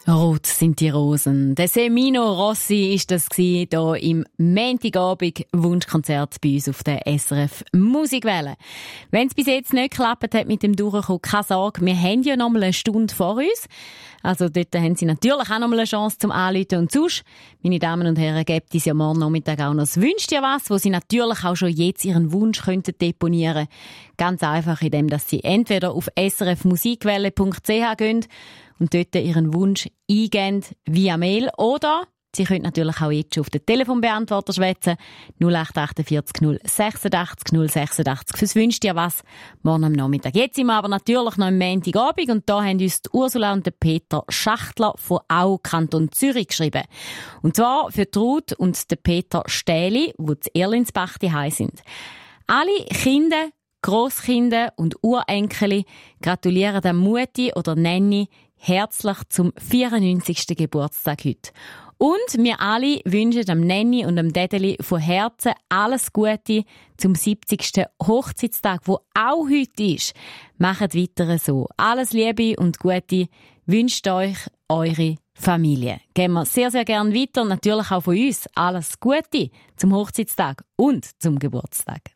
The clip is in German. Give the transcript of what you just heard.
Rot sind die Rosen. Der Semino Rossi ist das hier im Montagabend Wunschkonzert bei uns auf der SRF Musikwelle. Wenn es bis jetzt nicht geklappt hat mit dem Durchkommen, keine Sorge, wir haben ja noch mal eine Stunde vor uns. Also dort haben Sie natürlich auch noch mal eine Chance zum Anrufen. Und sonst, meine Damen und Herren, gibt es ja morgen Nachmittag auch noch das «Wünscht ihr was?», wo Sie natürlich auch schon jetzt Ihren Wunsch könnten deponieren. Ganz einfach, indem dass Sie entweder auf srfmusikwelle.ch gehen und dort Ihren Wunsch eingeben via Mail, oder Sie können natürlich auch jetzt schon auf den Telefonbeantworter schwätzen. 0848 086 086 fürs «Wünscht ihr was?» morgen am Nachmittag. Jetzt sind wir aber natürlich noch am Montagabend und da haben uns die Ursula und der Peter Schachtler von Au, Kanton Zürich geschrieben. Und zwar für die Ruth und den Peter Stähli, die zu Erlinsbach daheim sind. Alle Kinder, Grosskinder und Urenkeli gratulieren der Mutti oder Nanny herzlich zum 94. Geburtstag heute. Und wir alle wünschen dem Nanny und dem Dädeli von Herzen alles Gute zum 70. Hochzeitstag, wo auch heute ist. Macht weiter so. Alles Liebe und Gute wünscht euch eure Familie. Gehen wir sehr, sehr gerne weiter. Natürlich auch von uns alles Gute zum Hochzeitstag und zum Geburtstag.